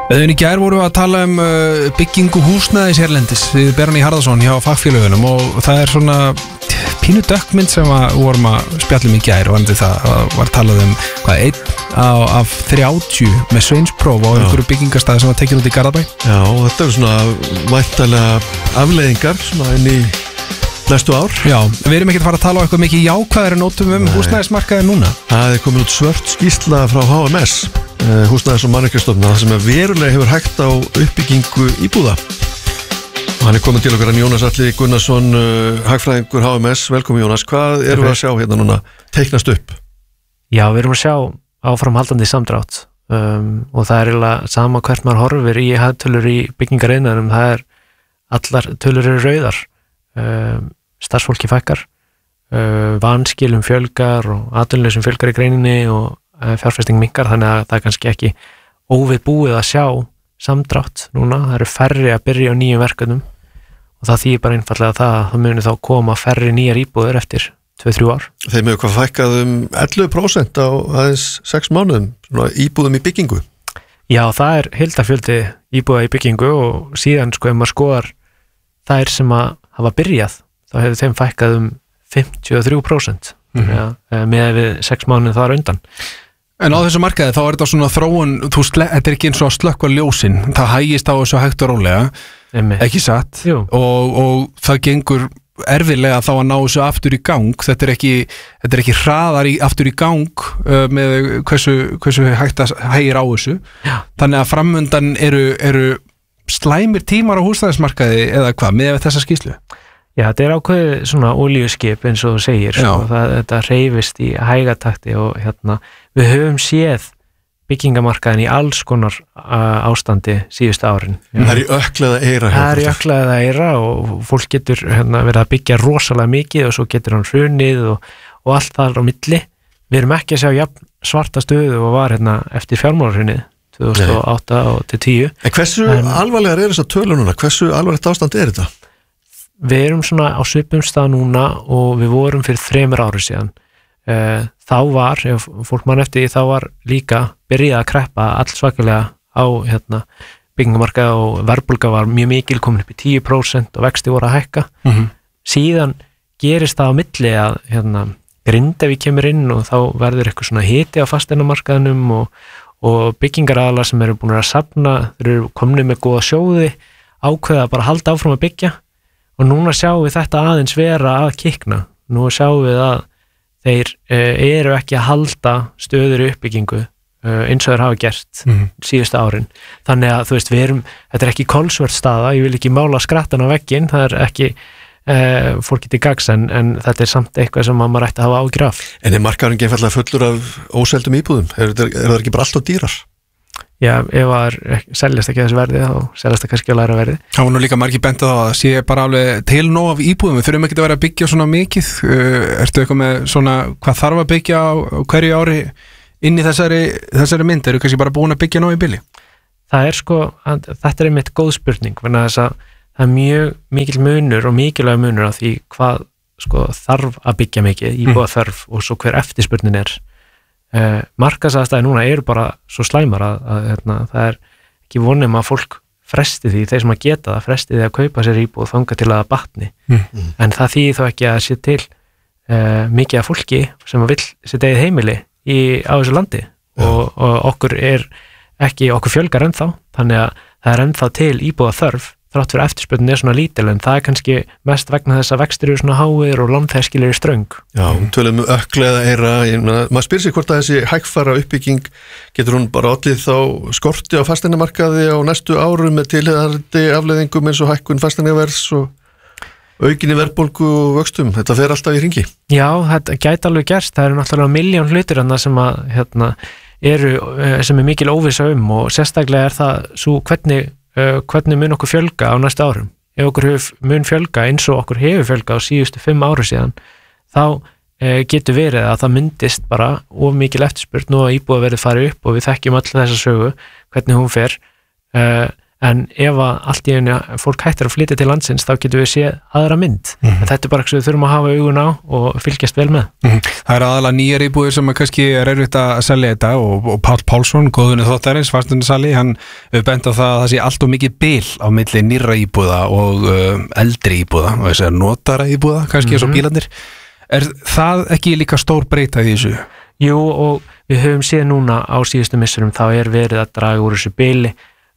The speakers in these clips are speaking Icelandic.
En í gær vorum við að tala byggingu húsnæðis hérlendis við Berni Harðarsson hjá fagfélögunum og það svona pínu dökkmynd sem vorum að spjalla í gær og það var talað einn af 30 með sveinspróf á einhverju byggingarstæði sem var tekið út í Garðabæ. Já, þetta svona væntanlega afleiðingar svona inn í næstu ár. Já, við erum ekki að fara að tala á eitthvað mikið jákvæðari nótum húsnæðismarkaði núna. Það komin út svört skýrsla frá HMS, húsnæðis- og mannvirkjastofnunar, sem verulega hefur hægt á uppbyggingu íbúða. Og hann komin til okkar Jónas Atli Gunnarsson, hagfræðingur HMS. Velkomin Jónas, hvað erum við að sjá hérna núna teiknast upp? Já, við erum að sjá áframhaldandi samdrátt og það eiginlega sama hvert maður horfir í hagtölur í byggingariðnaðinum, allar tölur eru rauðar. Starfsfólki fækkar, vanskilum fjölgar og atvinnulausum fjölgar í greininni og fjárfesting minnkar, þannig að það er kannski ekki óviðbúið að sjá samdrátt núna. Það eru færri að byrja á nýjum verkefnum og það þýðir bara einfallega það muni þá koma færri nýjar íbúðir eftir 2-3 ár. Þeim hefur hvað fækkað 11% á aðeins 6 mánuðum, svona íbúðum í byggingu. Já, það er heildarfjöldi íbúða í byggingu og síðan ef maður skoðar þær sem að hafa byrjað, þá hefur þeim fækkað 53% með við 6 mánuð þar undan. En á þessu markaði þá er þetta svona þróun, þetta er ekki eins og að slökkva ljósin, það hægist á þessu hægt og rólega, ekki satt, og það gengur erfiðlega þá að ná þessu aftur í gang. Þetta er ekki hraðar aftur í gang með hversu hægt að hægir á þessu. Já. Þannig að framundan eru slæmir tímar á húsnæðismarkaði eða hvað með þessa skýrslu? Já, þetta er ákveðið svona olíuskip eins og þú segir, þetta hreyfist í hægatakti og við höfum séð byggingamarkaðin í alls konar ástandi síðustu árin. Það er í ökklega eyra. Það er í ökklega eyra og fólk getur verið að byggja rosalega mikið og svo getur hann hrunið og allt þar á milli. Við erum ekki að sjá svarta stöðu og var eftir fjármálahrunið 2008 og til 10. En hversu alvarlegar er þessa tölur núna? Hversu alvarlegt ástand er þetta? Við erum svona á svipum stað núna og við vorum fyrir 3 árum síðan. Þá var, ef fólk mann eftir því, þá var líka byrjað að kreppa allsvakalega á byggingamarkaði og verðbólga var mjög mikil, komin upp í 10% og vexti voru að hækka. Síðan gerist það á milli að Grindavík kemur inn og þá verður eitthvað svona hiti á fasteignamarkaðinum og byggingaraðalar sem eru búin að safna, þeir eru komnir með góða sjóði, ákveða bara að halda áfram að byggja og núna sjáum við þetta aðeins vera að kikna. Nú sjáum við að þeir eru ekki að halda stöður í uppbyggingu eins og þeir hafa gert síðustu árin. Þannig að þetta er ekki kolsvört staða, ég vil ekki mála skrattan á vegginn, það er ekki fólk getið gags en þetta er samt eitthvað sem maður ætti að hafa áhyggjur af. En er markaðurinn einfaldlega fullur af óseldum íbúðum? Er það ekki bara allt á dýrar? Já, ef það seljast ekki þessu verði þá seljast það kannski á lægra verði. Það var nú líka margir bent á það að sé bara alveg til nóg af íbúðum, við þurfum ekki að vera að byggja svona mikið. Ertu eitthvað með svona hvað þarf að byggja á hverju ári inn í þessari mynd? Eru kannski bara búin að byggja nóg í bili? Það er þetta er einmitt góð spurning, vegna þess að það er mjög mikil munur og mikilvæg munur af því hvað þarf að byggja mikið, íbúða þörf og svo hver eftirspurnin er. Markaðsaðstæður núna eru bara svo slæmar að það er ekki vonum að fólk fresti því, þeir sem að geta það fresti því að kaupa sér íbúð þangað til að það batni. En það þýðir þó ekki að sé til mikið af fólki sem vill sitt eigið heimili á þessu landi og okkur fjölgar ennþá, þannig að það er ennþá til íbúða þörf þrátt fyrir eftirspurnin er svona lítil en það er kannski mest vegna þess að vextir eru svona háir og lánþægskilir eru ströng. Já, tölum ökklega eyra, maður spyr sig hvort að þessi hægfara uppbygging getur hún bara ollið þá skorti á fasteignamarkaði á næstu árum með tilheyrandi afleiðingum eins og hækkun fasteignaverðs og aukinni verðbólgu og vöxtum. Þetta fer alltaf í hringi. Já, þetta gæti alveg gerst. Það eru náttúrulega milljón hlutir sem sem er mikil óvissa og sérstaklega er það svo hvernig mun okkur fjölga á næstu árum. Ef okkur mun fjölga eins og okkur hefur fjölga á síðustu 5 árum síðan, þá getur verið að það myndist bara of mikil eftirspurn og íbúða verið farið upp og við þekkjum öll þessa sögu, hvernig hún fer. en ef að allt í einu fólk hættir að flytja til landsins þá getum við séð aðra mynd en þetta bara eitthvað við þurfum að hafa augun á og fylgjast vel með. Það aðalega nýjar íbúðir sem kannski erfitt að selja þetta og Páll Pálsson, góðunni þáttarins, fasteignasali, hann bent á það sé allt og mikið bil á milli nýrra íbúða og eldri íbúða og þess að notara íbúða, kannski eins og bílarnir. Er það ekki líka stór breyta í þessu? Jú, og við höfum séð núna á síðustu missurum þá verið að draga úr þessu bili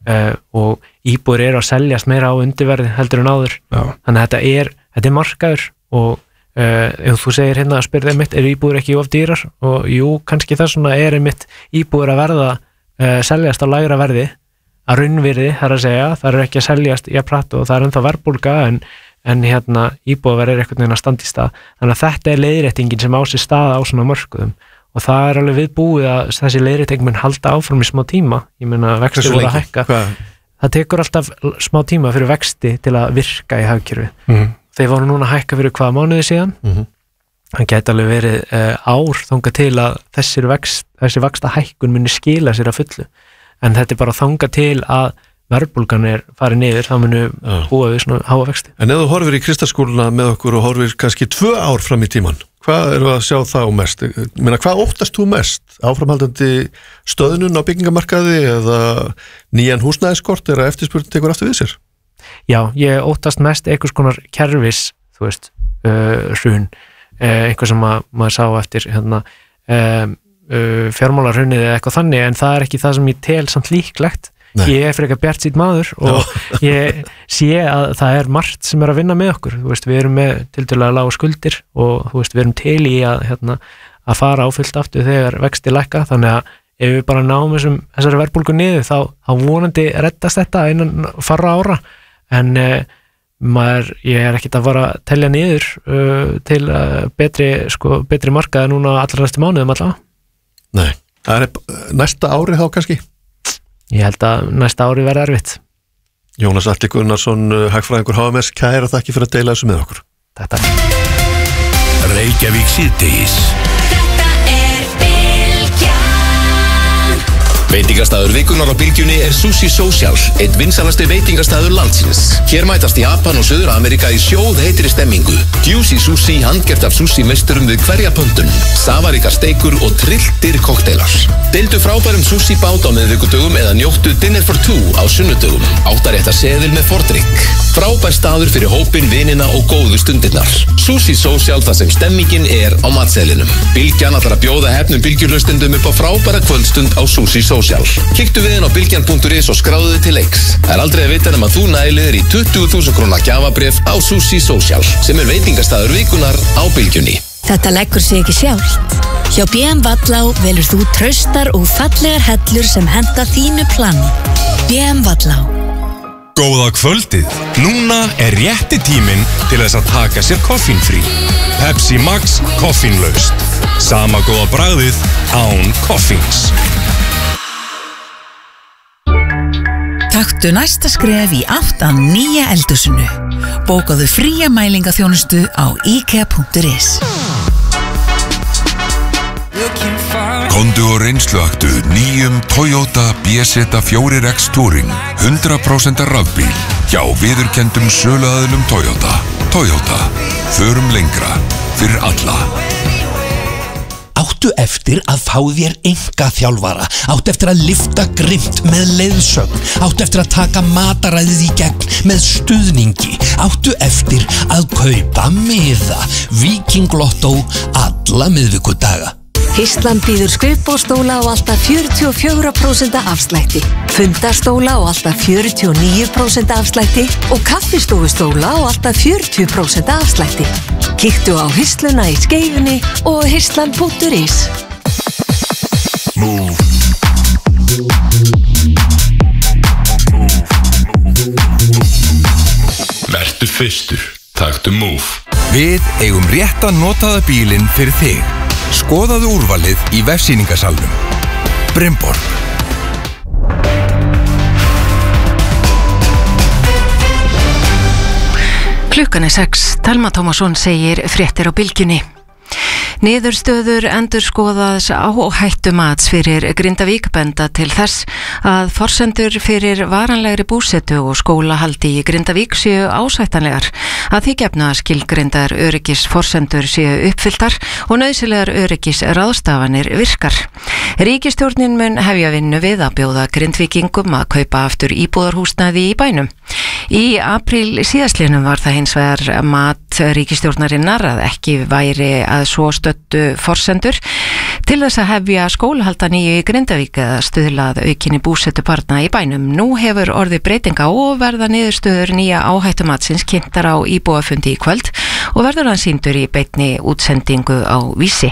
og íbúðir eru að seljast meira á undirverði heldur en áður. Já. Þannig að þetta markaður og ef þú segir hérna að spyrja einmitt íbúðir ekki of dýrar og jú, kannski það svona einmitt íbúðir að verða seljast á lægra verði að raunvirði, þar að segja, það eru ekki að seljast í að prata og það ennþá verðbólga en hérna íbúðaverð einhvern veginn að standa í stað. Þannig að þetta leiðréttingin sem á sér stað á svona mörkuðum og það alveg viðbúið að þessi leiðrétting mun halda áfram í smá tíma. Ég meina vexti voru að hækka. Það tekur alltaf smá tíma fyrir vexti til að virka í hagkerfi. Þeir voru núna að hækka fyrir hvaða mánuði síðan. Það gæti alveg verið ár þangað til að þessi vaxta hækkun muni skila sér að fullu. En þetta bara þangað til að verðbólgan farið niður, þá munu búa við svona háa vexti. En ef þú horfir í Kristaskóluna með okkur og horfir kannski 2 ár fram í tíman, hvað eru að sjá þá mest? Hvað óttast þú mest? Áframhaldandi stöðnun á byggingamarkaði eða nýjan húsnæðiskort eða eftirspurn tekur aftur við sér? Já, ég óttast mest einhvers konar kerfis, þú veist, hrun, einhver sem maður sá eftir hérna, fjármálarhrunið eða eitthvað þannig, en það ekki það sem ég tel samt líklegt. Nei. Ég frekar bjartsýnn maður og ég sé að það margt sem að vinna með okkur. Þú veist, við erum með tiltölulega lága skuldir og þú veist, við erum til í að fara áfyllt aftur þegar vexti lækka, þannig að ef við bara náum þessari verðbólgu niður þá vonandi reddast þetta innan fárra ára, en ég ekkert að fara að telja niður til betri markaði núna allra næstu mánuðum allavega. Nei, það næsta ári þá kannski? Ég held að næsta ári verði erfitt. Jónas Atli Gunnarsson, hagfræðingur HMS, kæra þakki fyrir að deila þessu með okkur. Þetta. Reykjavík síðdegis. Veitingastaður vikunar á Bylgjunni Sushi Social, einn vinsalasti veitingastaður landsins. Hér mætast Japan og Suður-Ameríka í sjóðheitri stemmingu. Juicy sushi, handgert af sushi meisturum við hverja pöntun, safaríkar steikur og trilltir kokteilar. Deildu frábærum sushi bát á miðvikudögum eða njóttu dinner for two á sunnudögum. 8 rétta seðil með fordrykk. Frábær staður fyrir hópin, vinina og góðu stundirnar. Sushi Social, þar sem stemmingin á matseðlinum. Bylgjan ætlar að bjóða hefnum bylgjulustendum upp á frábæra kvöldstund á Sushi Social. Kíktu við inn á bylgjan.is og skráðu þig til leiks. Það aldrei að vita nema þú næliðir í 20.000 króna gjafabréf á Sushi Social, sem veitingastaður vikunar á Bylgjunni. Þetta leggur sig ekki sjálft. Hjá B.M. Vallá velur þú traustar og fallegar hellur sem henta þínu plani. B.M. Vallá. Góða kvöldið. Núna rétti tíminn til þess að taka sér koffínfrí. Pepsi Max koffínlaust. Sama góða bragðið án koffíns. Taktu næsta skref í átt að nýja eldhúsinu. Bókaðu fría mælingaþjónustu á ikea.is. Komdu og reynsluaktu nýjum Toyota BZ4X Touring 100% rafbíl hjá viðurkenndum söluaðilum Toyota. Toyota, förum lengra fyrir alla. Áttu eftir að fá þér einkaþjálfara, áttu eftir að lyfta grimmt með leiðsögn, áttu eftir að taka mataræðið í gegn með stuðningi, áttu eftir að kaupa miða, Viking Lotto alla miðvikudaga. Histland býður skrifborðstóla á alltaf 44% afslætti, fundastóla á alltaf 49% afslætti og kaffistofustóla á alltaf 40% afslætti. Kíktu á Histluna í Skeifunni og histland.is. Vertu fyrstur, taktu Move. Við eigum rétta notaða bílinn fyrir þig. Skoðaðu úrvalið í vefsýningasalnum. Brynborg. Klukkan 6. Telma Tómasson segir fréttir á Bylgjunni. Niðurstöður endurskoðaðs áhættumats fyrir Grindavík benda til þess að forsendur fyrir varanlegri búsetu og skólahaldi í Grindavík séu ásættanlegar, að því gefnu að skilgreindar öryggisforsendur séu uppfylltar og nauðsynlegar öryggisráðstafanir virkar. Ríkisstjórnin mun hefja vinnu við að bjóða Grindvíkingum að kaupa aftur íbúðarhúsnæði í bænum. Í apríl síðastliðnum var það hins vegar mat ríkisstjórnarinnar að ekki væri að svo stöddu forsendur til þess að hefja skólahalda nýju í Grindavík eða stuðla að aukinni búsetu barna í bænum. Nú hefur orðið breytinga og verða niðurstöður nýja áhættumatsins kynntar á íbúafundi í kvöld og verður hann sýndur í beinni útsendingu á Vísi.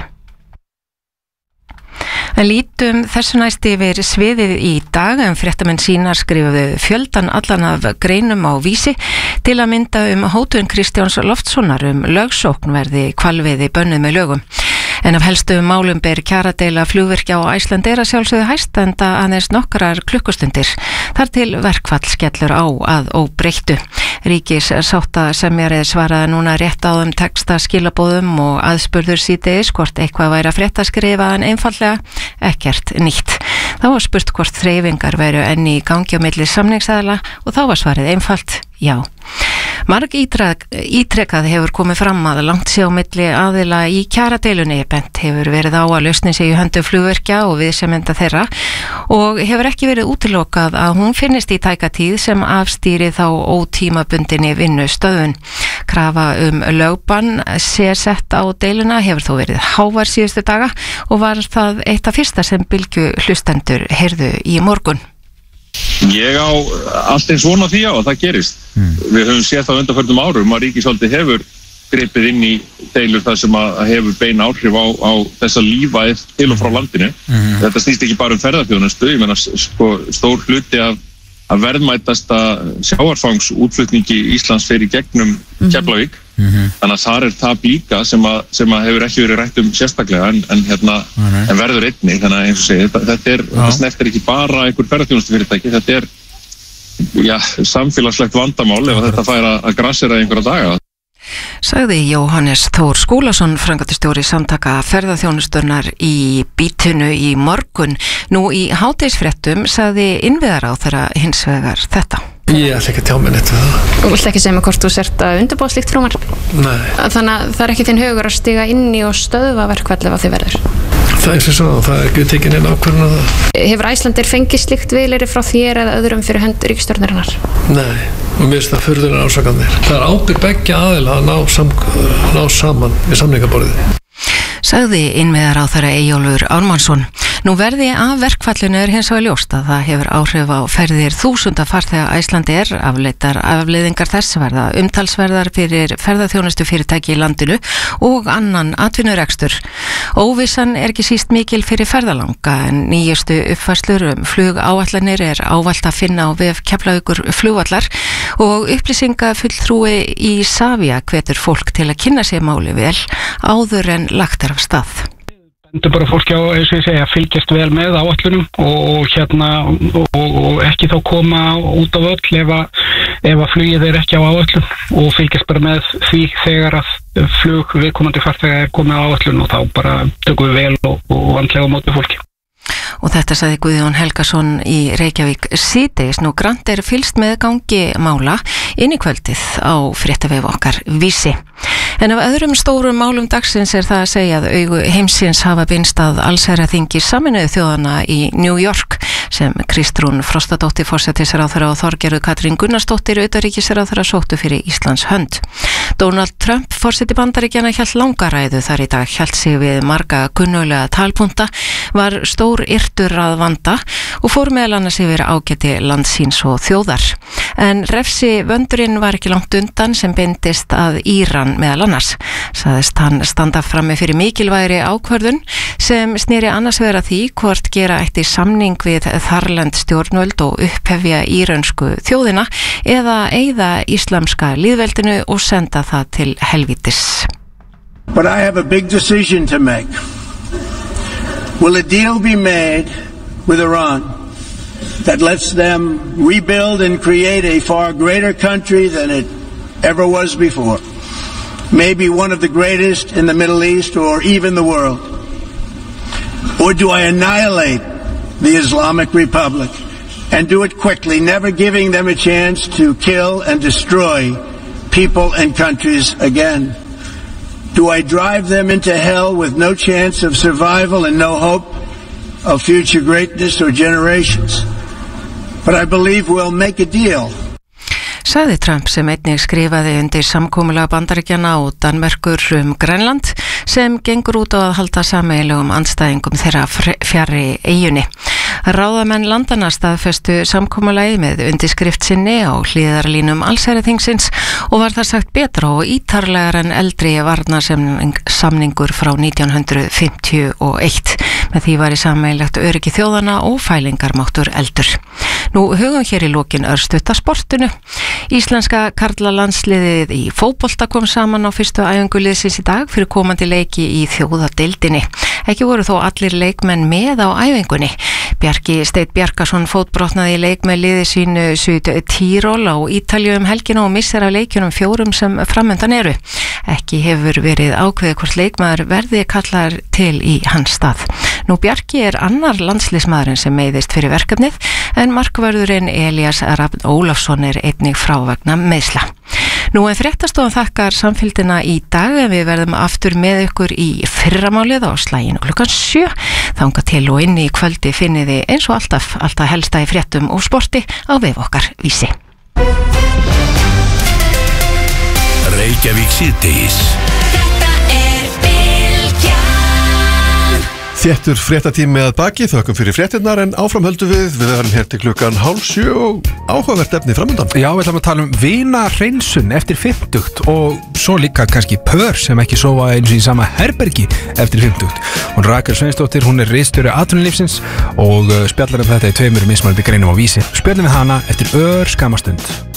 Lítum þessu næst yfir sviðið í dag en fréttamenn sínar skrifuðu fjöldan allan af greinum á Vísi til að mynda hótun Kristjáns Loftssonar lögsókn verði hvalveiði bönnuð með lögum. En af helstu málum ber kjaradeila flugvirkja á Icelandair að sjálfsögðu hæst enda aðeins nokkrar klukkustundir. Þar til verkfall skellur á að óbreyttu. Ríkissáttasemjari svaraði núna rétt á texta skilabóðum og aðspurður síðdegis hvort eitthvað væri að frétta skrifa en einfaldlega ekkert nýtt. Þá var spurt hvort þreifingar væru enn í gangi á milli samningsaðila og þá var svarið einfalt já. Marg ítrekað hefur komið fram að langt sé á milli aðila í kjaradeilunni. Bent hefur verið á að lausnin sé í höndum flugvirkja og viðsemjenda þeirra og hefur ekki verið útilokað að hún finnist í tæka tíð sem afstýri þá ótímabundinni vinnustöðun. Krafa lögbann sé sett á deiluna hefur þó verið hávær síðustu daga og var það eitt af fyrsta sem Bylgju hlustendur heyrðu í morgun. Ég á allt eins von á því að það gerist. Við höfum séð það undanförnum árum að ríkisvaldið hefur gripið inn í deilur þar sem að hefur bein áhrif á þessa lífæð til og frá landinu. Þetta snýst ekki bara ferðaþjónustu, ég meina stór hluti af verðmætasta sjávarfangsútflutningi Íslands fyrir gegnum Keflavík. Þannig að þar tap líka sem að hefur ekki verið rætt sérstaklega en verður einnig. Þannig að eins og segi, þetta snertir ekki bara einhver ferðaþjónustufyrirtæki, þetta samfélagslegt vandamál ef þetta fær að grassera einhverja daga. Sagði Jóhannes Þór Skúlason, framkvæmdastjóri Samtaka ferðaþjónustunnar í Bítinu í morgun. Nú í hádegisfréttum sagði innviðaráðherra hins vegar þetta. Ég ætla ekki að tjá mig neitt við það. Þú vilt ekki segja mig hvort þú sért að undirbúa slíkt frumvarp? Nei. Þannig að það ekki þinn hugur að stiga inn í og stöðva verkfall ef að þið verður? Það eins og svo, það ekki tekin inn ákvörðun á það. Hefur Icelandair fengið slíkt viðleiri frá þér eða öðrum fyrir hönd ríkisstjórnarinnar? Nei, og mér finnst það furðulegar ásakanir. Það ábyrgð beggja aðila að ná saman við samningaborðið. Sagði innviðaráðherra Eyjólfur Ármannsson. Nú verði af verkfallinu hins vegar ljóst að það hefur áhrif á ferðir þúsunda farþega Icelandair. Afleiðingar þess verða umtalsverðar fyrir ferðaþjónustu fyrirtæki í landinu og annan atvinnurekstur. Óvissan ekki síst mikil fyrir ferðalanga en nýjustu uppfærslur flugáætlanir ávallt að finna á vef Keflavíkur flugvallar og upplýsingafulltrúi í Savia hvetur fólk til að kynna sér máli vel áður en lagt af stað. Bendur bara fólki á, eins og ég segja, fylgjast vel með áætlunum og ekki þá koma út á völl ef að flugið ekki á áætlun og fylgjast bara með því þegar að flug viðkomandi farþega komið á áætlun og þá bara tökum við vel og vandlega á móti fólki. Og þetta sagði Guðjón Helgason í Reykjavík síðdegis. Nú grannt fylgst með gangi mála inn í kvöldið á fréttavef okkar Vísi. En af öðrum stórum málum dagsins það að segja að augu heimsins hafa beinst að allsherjarþingi Sameinuðu þjóðanna í New York sem Kristrún Frostadóttir forsætisráðherra og Þorgerður Katrín Gunnarsdóttir utanríkisráðherra sóttu fyrir Íslands hönd. Donald Trump forseti Bandaríkjanna hélt langa ræðu þar í dag, hélt sig við marga kunnuglega talpunta, var stór yrtur að vanda og fór meðal annars yfir ágæti landsins og þjóðar. En refsi vöndurinn var ekki langt undan sem beindist að Íran meðal annars. Sagðist hann standa frammi fyrir mikilvægri ákvörðun sem sneri annars vegar að því hvort gera ætti samning við þarlend stjórnvöld og upphefja írönsku þjóðina eða eyða íslamska lýðveldinu og senda það til helvítis. But I have a big decision to make. Will a deal be made with Iran that lets them rebuild and create a far greater country than it ever was before? maybe one of the greatest in the Middle East or even the world? Or do I annihilate the Islamic Republic and do it quickly, never giving them a chance to kill and destroy people and countries again? Do I drive them into hell with no chance of survival and no hope of future greatness or generations? But I believe we'll make a deal. Sagði Trump sem einnig skrifaði undir samkomulag Bandaríkjanna og Danmerkur Grænland sem gengur út á að halda sameiginlegum andstæðingum þeirra fjarri eyjunni. Ráðamenn landana staðfestu samkomulagi með undirskrift sinni á hliðarlínum allsherjarþingsins og var það sagt betra og ítarlegar en eldri varnarsamningur frá 1951. Með því var í sameiginlegt öryggi þjóðana og fælingarmáttur eldur. Nú hugum hér í lokin örstutt að sportinu. Íslenska karlalandsliðið í fótbolta kom saman á fyrstu æfingu liðsins í dag fyrir komandi leiki í þjóðadeildinni. Ekki voru þó allir leikmenn með á æfingunni. Bjarki Steinn Bjarkason fótbrotnaði í leik með liði sínu Suðurtíról á Ítalíu helgina og missir af leikjunum 4 sem framundan eru. Ekki hefur verið ákveðið hvort leikmaður verði kallar til í hans stað. Nú Bjarki annar landsliðsmaðurinn sem meiðist fyrir verkefnið en markvörðurinn Elías Rafn Ólafsson einnig frá vegna meiðsla. Nú fréttastofan þakkar samfylgdina í dag en við verðum aftur með ykkur í fyrramálið á slaginu klukkan 7. Þangað til og inni í kvöldi finnið þið eins og alltaf helsta í fréttum og sporti á vef okkar Vísi. Reykjavík síðdegis. Þéttur fréttatími að baki, þökkum fyrir fréttinnar en áfram höldum við verðum hér til klukkan 6:30 og áhugavert efni framundan. Já, við ætlum að tala vinahreinsun eftir 50 og svo líka kannski pör sem ekki sofa eins og í sama herbergi eftir 50. Hún Rakel Sveinsdóttir, hún ritstjóri atvinnulífsins og spjallar þetta í 2 mismunandi greinum á Vísi. Spjallum við hana eftir örskamastund.